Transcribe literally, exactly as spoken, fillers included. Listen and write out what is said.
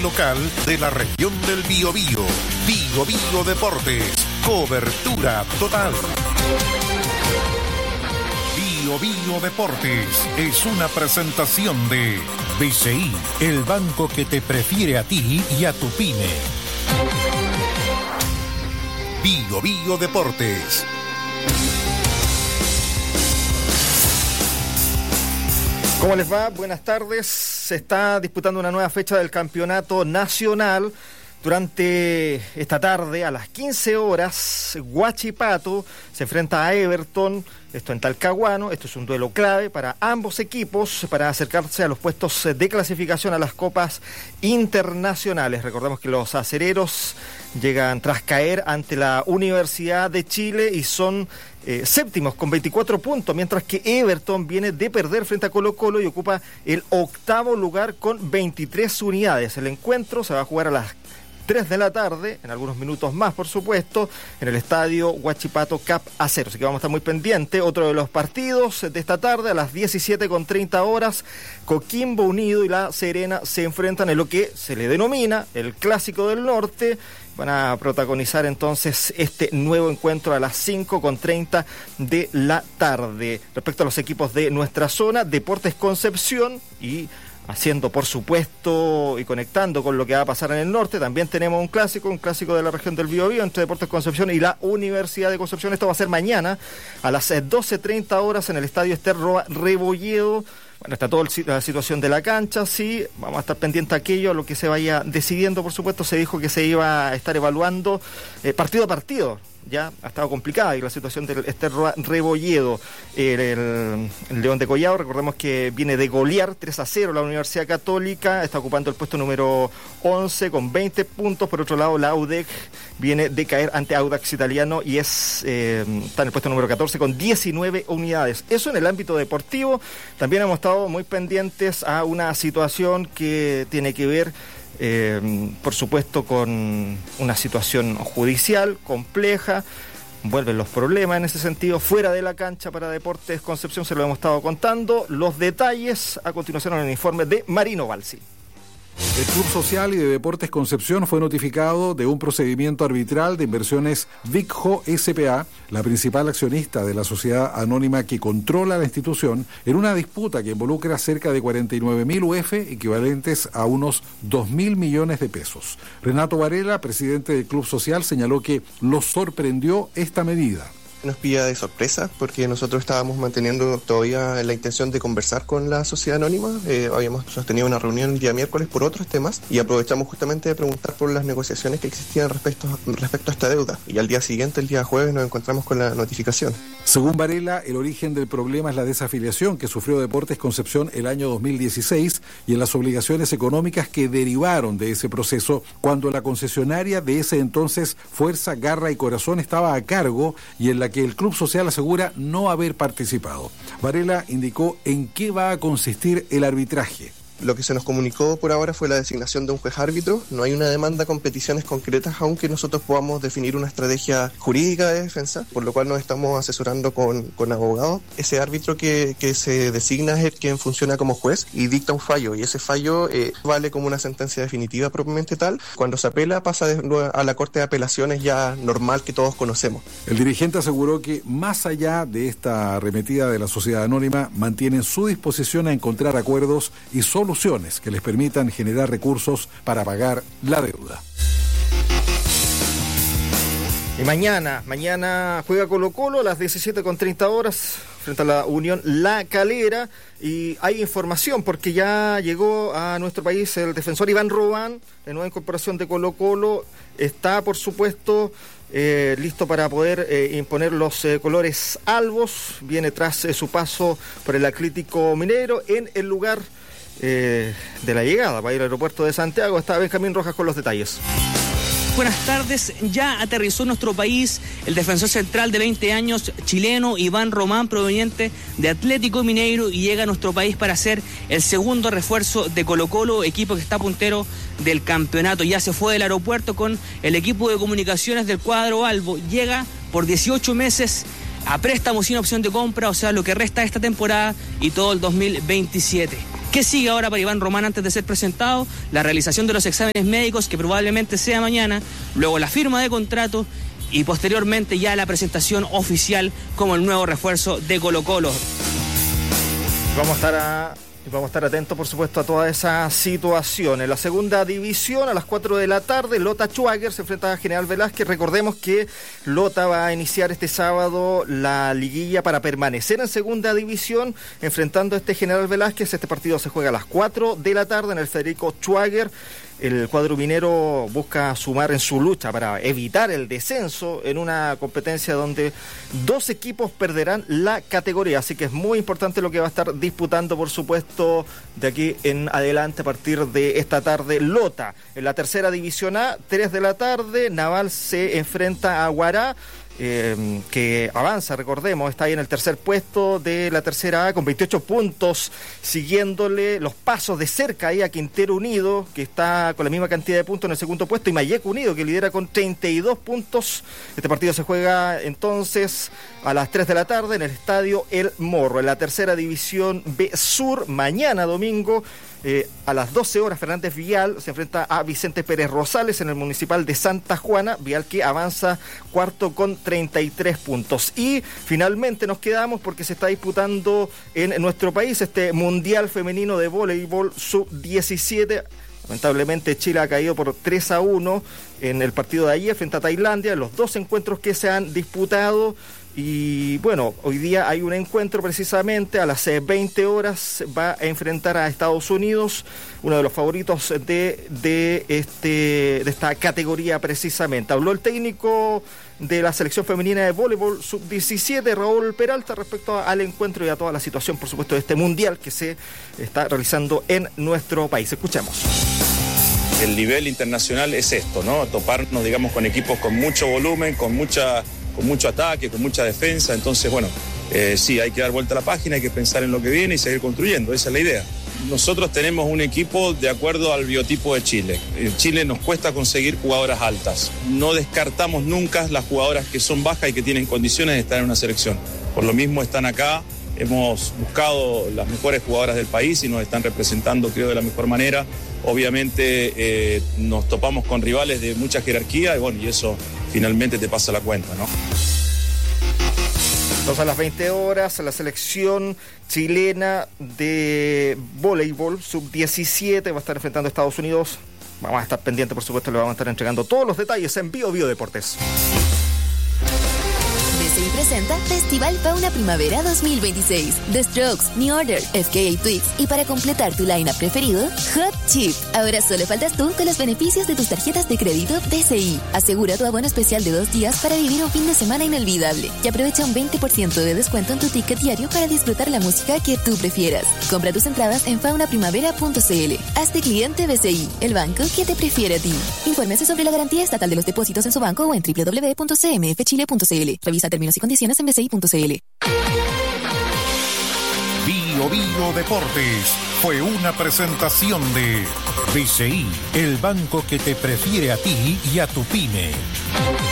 local de la región del Biobío. Biobío Deportes, cobertura total. Biobío Deportes es una presentación de B C I, el banco que te prefiere a ti y a tu pyme. Biobío Deportes. ¿Cómo les va? Buenas tardes. Se está disputando una nueva fecha del campeonato nacional. Durante esta tarde, a las quince horas, Huachipato se enfrenta a Everton, esto en Talcahuano. Esto es un duelo clave para ambos equipos para acercarse a los puestos de clasificación a las copas internacionales. Recordemos que los acereros llegan tras caer ante la Universidad de Chile y son eh, séptimos con veinticuatro puntos, mientras que Everton viene de perder frente a Colo-Colo y ocupa el octavo lugar con veintitrés unidades. El encuentro se va a jugar a las tres de la tarde, en algunos minutos más, por supuesto, en el estadio Huachipato Cap Acero. Así que vamos a estar muy pendientes. Otro de los partidos de esta tarde, a las diecisiete con treinta horas, Coquimbo Unido y La Serena se enfrentan en lo que se le denomina el Clásico del Norte. Van a protagonizar entonces este nuevo encuentro a las cinco con treinta de la tarde. Respecto a los equipos de nuestra zona, Deportes Concepción y haciendo, por supuesto, y conectando con lo que va a pasar en el norte, también tenemos un clásico, un clásico de la región del Biobío entre Deportes Concepción y la Universidad de Concepción. Esto va a ser mañana a las doce treinta horas en el estadio Ester Roa Rebolledo. Bueno, está toda la situación de la cancha, sí, vamos a estar pendientes a aquello, a lo que se vaya decidiendo, por supuesto. Se dijo que se iba a estar evaluando eh, partido a partido. Ya ha estado complicada y la situación del Ester Roa Rebolledo. El, el, el León de Collado, recordemos que viene de golear tres a cero la Universidad Católica, está ocupando el puesto número once con veinte puntos. Por otro lado, la U D E C viene de caer ante Audax Italiano y es eh, está en el puesto número catorce con diecinueve unidades. Eso en el ámbito deportivo. También hemos estado muy pendientes a una situación que tiene que ver Eh, por supuesto con una situación judicial compleja. Vuelven los problemas en ese sentido fuera de la cancha para Deportes Concepción, se lo hemos estado contando. Los detalles a continuación en el informe de Marino Balsi. El Club Social y de Deportes Concepción fue notificado de un procedimiento arbitral de inversiones Vicjo S P A, la principal accionista de la sociedad anónima que controla la institución, en una disputa que involucra cerca de cuarenta y nueve mil U F, equivalentes a unos dos mil millones de pesos. Renato Varela, presidente del Club Social, señaló que los sorprendió esta medida. Nos pilla de sorpresa porque nosotros estábamos manteniendo todavía la intención de conversar con la sociedad anónima. Eh, habíamos sostenido una reunión el día miércoles por otros temas y aprovechamos justamente de preguntar por las negociaciones que existían respecto, respecto a esta deuda. Y al día siguiente, el día jueves, nos encontramos con la notificación. Según Varela, el origen del problema es la desafiliación que sufrió Deportes Concepción el año dos mil dieciséis y en las obligaciones económicas que derivaron de ese proceso cuando la concesionaria de ese entonces Fuerza, Garra y Corazón estaba a cargo y en la que el Club Social asegura no haber participado. Varela indicó en qué va a consistir el arbitraje. Lo que se nos comunicó por ahora fue la designación de un juez árbitro. No hay una demanda con peticiones concretas, aunque nosotros podamos definir una estrategia jurídica de defensa, por lo cual nos estamos asesorando con, con abogados. Ese árbitro que, que se designa es el quien funciona como juez y dicta un fallo, y ese fallo eh, vale como una sentencia definitiva propiamente tal. Cuando se apela, pasa de, a la Corte de Apelaciones ya normal que todos conocemos. El dirigente aseguró que, más allá de esta arremetida de la sociedad anónima, mantienen su disposición a encontrar acuerdos y soluciones soluciones que les permitan generar recursos para pagar la deuda. Y mañana, mañana juega Colo-Colo a las diecisiete con treinta horas frente a la Unión La Calera, y hay información porque ya llegó a nuestro país el defensor Iván Robán, la nueva incorporación de Colo-Colo. Está, por supuesto, eh, listo para poder eh, imponer los eh, colores albos. Viene tras eh, su paso por el Atlético Mineiro en el lugar Eh, de la llegada para ir al aeropuerto de Santiago. Está Benjamín Rojas con los detalles. Buenas tardes. Ya aterrizó en nuestro país el defensor central de veinte años chileno Iván Román, proveniente de Atlético Mineiro, y llega a nuestro país para ser el segundo refuerzo de Colo-Colo, equipo que está puntero del campeonato. Ya se fue del aeropuerto con el equipo de comunicaciones del cuadro albo. Llega por dieciocho meses a préstamo sin opción de compra, o sea, lo que resta de esta temporada y todo el dos mil veintisiete. ¿Qué sigue ahora para Iván Román antes de ser presentado? La realización de los exámenes médicos, que probablemente sea mañana, luego la firma de contrato y posteriormente ya la presentación oficial como el nuevo refuerzo de Colo-Colo. Vamos a estar a... Vamos a estar atentos, por supuesto, a toda esa situación. En la segunda división, a las cuatro de la tarde, Lota Schwager se enfrenta a General Velázquez. Recordemos que Lota va a iniciar este sábado la liguilla para permanecer en segunda división, enfrentando a este General Velázquez. Este partido se juega a las cuatro de la tarde en el Federico Schwager. El cuadro minero busca sumar en su lucha para evitar el descenso en una competencia donde dos equipos perderán la categoría, así que es muy importante lo que va a estar disputando, por supuesto, de aquí en adelante a partir de esta tarde Lota. En la tercera división A, tres de la tarde, Naval se enfrenta a Guará. Eh, que avanza, recordemos, está ahí en el tercer puesto de la tercera A con veintiocho puntos, siguiéndole los pasos de cerca ahí a Quintero Unido, que está con la misma cantidad de puntos en el segundo puesto, y Mayeco Unido, que lidera con treinta y dos puntos. Este partido se juega entonces a las tres de la tarde en el estadio El Morro. En la tercera división B Sur, mañana domingo, Eh, a las doce horas, Fernández Vial se enfrenta a Vicente Pérez Rosales en el Municipal de Santa Juana. Vial que avanza cuarto con treinta y tres puntos. Y finalmente nos quedamos porque se está disputando en nuestro país este Mundial Femenino de Voleibol sub diecisiete. Lamentablemente Chile ha caído por tres a uno en el partido de ayer frente a Tailandia, en los dos encuentros que se han disputado. Y bueno, hoy día hay un encuentro precisamente a las veinte horas, va a enfrentar a Estados Unidos, uno de los favoritos de, de, este, de esta categoría precisamente. Habló el técnico de la selección femenina de voleibol sub diecisiete, Raúl Peralta, respecto al encuentro y a toda la situación, por supuesto, de este mundial que se está realizando en nuestro país. Escuchemos. El nivel internacional es esto, ¿no? Toparnos, digamos, con equipos con mucho volumen, con mucha... con mucho ataque, con mucha defensa. Entonces, bueno, eh, sí, hay que dar vuelta a la página, hay que pensar en lo que viene y seguir construyendo, esa es la idea. Nosotros tenemos un equipo de acuerdo al biotipo de Chile. En Chile nos cuesta conseguir jugadoras altas. No descartamos nunca las jugadoras que son bajas y que tienen condiciones de estar en una selección. Por lo mismo están acá, hemos buscado las mejores jugadoras del país y nos están representando, creo, de la mejor manera. Obviamente eh, nos topamos con rivales de mucha jerarquía y bueno, y eso finalmente te pasa la cuenta, ¿no? Entonces a las veinte horas, la selección chilena de voleibol sub diecisiete va a estar enfrentando a Estados Unidos. Vamos a estar pendientes, por supuesto, le vamos a estar entregando todos los detalles en Bio Bio Deportes. B C I presenta Festival Fauna Primavera dos mil veintiséis. The Strokes, New Order, F K A Twigs y para completar tu line-up preferido, Hot Chip. Ahora solo faltas tú con los beneficios de tus tarjetas de crédito B C I. Asegura tu abono especial de dos días para vivir un fin de semana inolvidable y aprovecha un veinte por ciento de descuento en tu ticket diario para disfrutar la música que tú prefieras. Compra tus entradas en fauna primavera punto c l. Hazte cliente B C I, el banco que te prefiere a ti. Infórmese sobre la garantía estatal de los depósitos en su banco o en doble u doble u doble u punto c m f chile punto c l. Revisa términos y condiciones en b c i punto c l. Bio Bio Deportes fue una presentación de B C I, el banco que te prefiere a ti y a tu pyme.